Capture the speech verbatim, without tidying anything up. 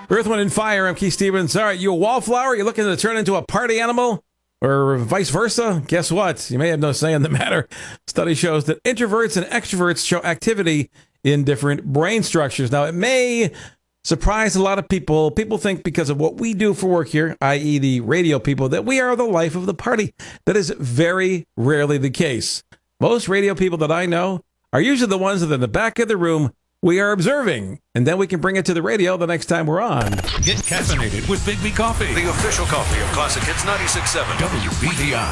Earth, Wind, and Fire. I'm Keith Stevens. All right, you a wallflower? You looking to turn into a party animal? Or vice versa? Guess what? You may have no say in the matter. Study shows that introverts and extroverts show activity in different brain structures. Now, it may surprise a lot of people. People think because of what we do for work here, that is the radio people, that we are the life of the party. That is very rarely the case. Most radio people that I know are usually the ones that are in the back of the room we are observing, and then we can bring it to the radio the next time we're on. Get caffeinated with Big B Coffee, the official coffee of Classic Hits ninety-six point seven W B T I.